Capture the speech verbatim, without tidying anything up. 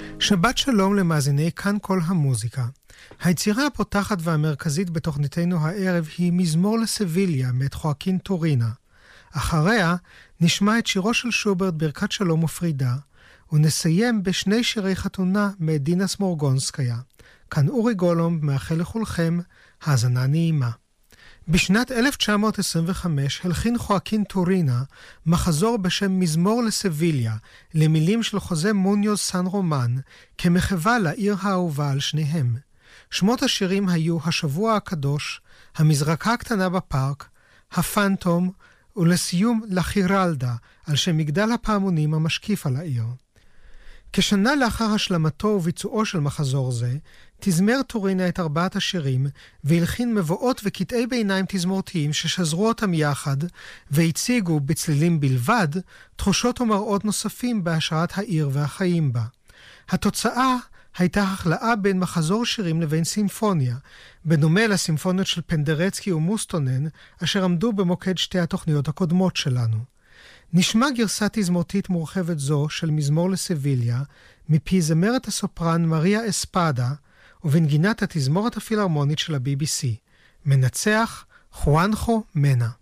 שבת שלום למאזיני כאן כל המוזיקה. היצירה הפותחת והמרכזית בתוכניתנו הערב היא מזמור לסביליה מאת חואקין טורינה. אחריה נשמע את שירו של שוברט ברכת שלום ופרידה, ונסיים בשני שירי חתונה מאת דינה סמורגונסקיה. כאן אורי גולום מאחל לכולכם האזנה נעימה. בשנת אלף תשע מאות עשרים וחמש הלחין חואקין טורינה מחזור בשם מזמור לסביליה, למילים של חוזה מוניוז סן רומן, כמחווה לעיר האהובה על שניהם. שמות השירים היו השבוע הקדוש, המזרקה הקטנה בפארק, הפנטום, ולסיום לחירלדה, על שם מגדל הפעמונים המשקיף על העיר. כשנה לאחר השלמתו וביצועו של מחזור זה, תזמר טורינה את ארבעת השירים, והלחין מבואות וקטעי ביניים תזמורתיים ששזרו אותם יחד, והציגו בצלילים בלבד תחושות ומראות נוספים בהשראת העיר והחיים בה. התוצאה הייתה החלאה בין מחזור שירים לבין סימפוניה, בדומה לסימפוניות של פנדרצקי ומוסטונן, אשר עמדו במוקד שתי התוכניות הקודמות שלנו. נשמע גרסה תזמורתית מורחבת זו של מזמור לסביליה, מפי זמרת הסופרן מריה אספדה, ובנגינת התזמורת הפילהרמונית של ה-בי בי סי. מנצח חואנחו מנה.